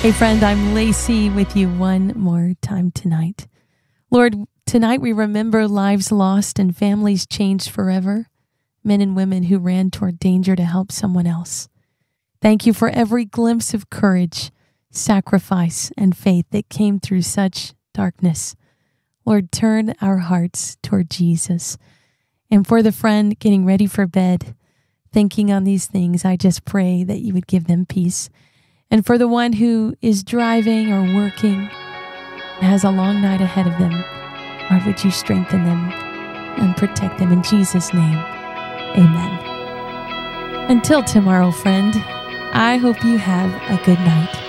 Hey friend, I'm Lacey with you one more time tonight. Lord, tonight we remember lives lost and families changed forever, men and women who ran toward danger to help someone else. Thank you for every glimpse of courage, sacrifice, and faith that came through such darkness. Lord, turn our hearts toward Jesus. And for the friend getting ready for bed, thinking on these things, I just pray that you would give them peace. And for the one who is driving or working and has a long night ahead of them, Lord, would you strengthen them and protect them in Jesus' name. Amen. Until tomorrow, friend, I hope you have a good night.